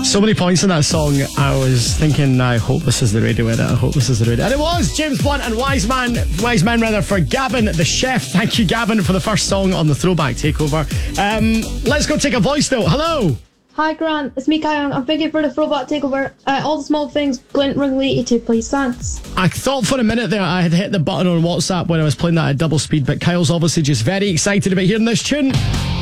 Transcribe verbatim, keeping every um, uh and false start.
So many points in that song. I was thinking, I hope this is the radio edit. I hope this is the radio. And it was James Blunt and Wise Man, Wise Man rather, for Gavin the Chef. Thank you, Gavin, for the first song on the Throwback Takeover. Um, let's go take a voice note. Hello. Hi Grant, it's me Kyung. I'm thinking for the Throwback Takeover. Uh, all the small things Glint related to, please. Thanks. I thought for a minute there I had hit the button on WhatsApp when I was playing that at double speed, but Kyle's obviously just very excited about hearing this tune.